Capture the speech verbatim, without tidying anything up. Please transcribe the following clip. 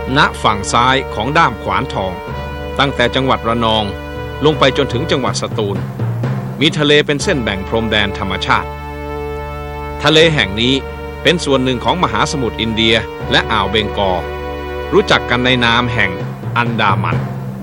ณฝั่งซ้ายของด้ามขวานทองตั้งแต่จังหวัดระนองลงไปจนถึงจังหวัดสตูลมีทะเลเป็นเส้นแบ่งพรมแดนธรรมชาติทะเลแห่งนี้เป็นส่วนหนึ่งของมหาสมุทรอินเดียและอ่าวเบงกอลรู้จักกันในนามแห่งอันดามัน